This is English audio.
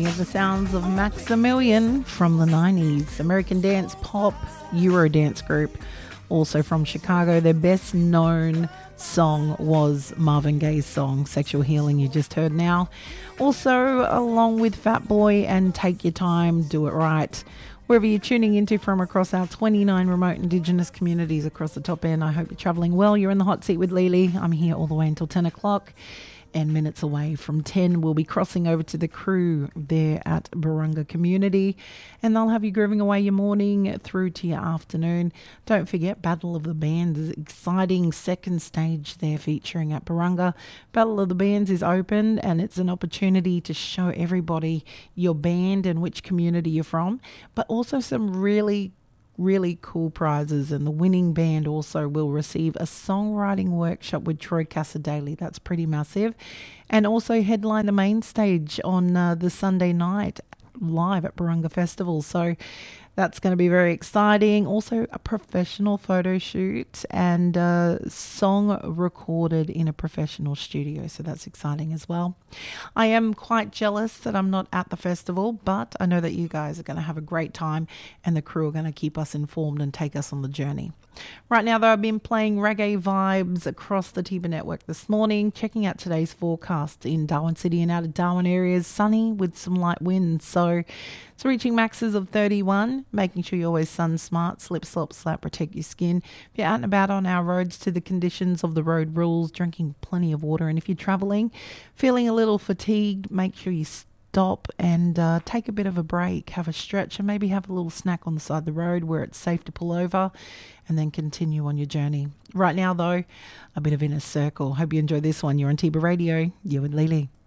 of the sounds of Maximilian from the 90s. American dance pop Eurodance group, also from Chicago. Their best known song was Marvin Gaye's song Sexual Healing, you just heard now. Also along with Fat Boy and Take Your Time, Do It Right. Wherever you're tuning into from across our 29 remote Indigenous communities across the top end, I hope you're travelling well. You're in the hot seat with Lily. I'm here all the way until 10 o'clock. And minutes away from 10, we'll be crossing over to the crew there at Barunga Community. And they'll have you grooving away your morning through to your afternoon. Don't forget, Battle of the Bands, exciting second stage there featuring at Barunga. Battle of the Bands is open and it's an opportunity to show everybody your band and which community you're from, but also some really cool prizes, and the winning band also will receive a songwriting workshop with Troy Casadale. That's pretty massive. And also headline the main stage on the Sunday night live at Barunga Festival. So that's going to be very exciting. Also a professional photo shoot and a song recorded in a professional studio. So that's exciting as well. I am quite jealous that I'm not at the festival, but I know that you guys are going to have a great time and the crew are going to keep us informed and take us on the journey. Right now, though, I've been playing reggae vibes across the Tiba network this morning, checking out today's forecast in Darwin City and out of Darwin areas, sunny with some light winds. So it's reaching maxes of 31, making sure you're always sun smart, slip, slop, slap, protect your skin. If you're out and about on our roads, to the conditions of the road rules, drinking plenty of water. And if you're travelling, feeling a little fatigued, make sure you stop and take a bit of a break, have a stretch, and maybe have a little snack on the side of the road where it's safe to pull over, and then continue on your journey. Right now, though, a bit of Inner Circle. Hope you enjoy this one. You're on Tiba Radio. You're with Lily.